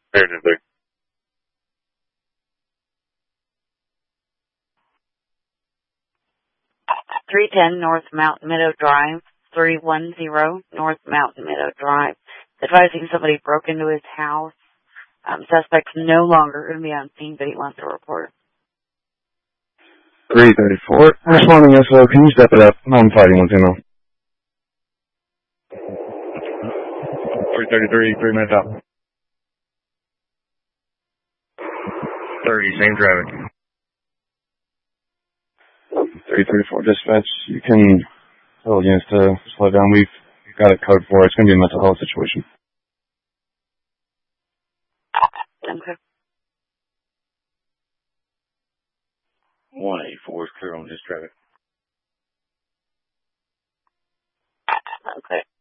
Fair enough, there. 310 North Mountain Meadow Drive, 310 North Mountain Meadow Drive. Advising somebody broke into his house. Suspect's no longer going to be on scene, but he wants a report. 334. Responding SO, can you step it up? I'm fighting with him. 333, 3 minutes out. 30, same traffic. 334 dispatch, you can tell units to slow down. We've got it code for it. It's going to be a mental health situation. Okay. 184 is clear on this traffic. Okay.